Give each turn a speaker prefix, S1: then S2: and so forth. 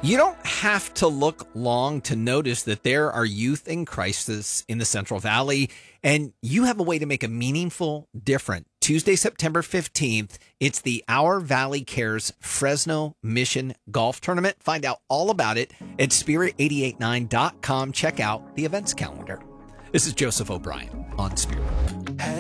S1: You don't have to look long to notice that there are youth in crisis in the Central Valley, and you have a way to make a meaningful difference. Tuesday, September 15th, it's the Our Valley Cares Fresno Mission Golf Tournament. Find out all about it at spirit889.com. Check out the events calendar. This is Joseph O'Brien on Spirit.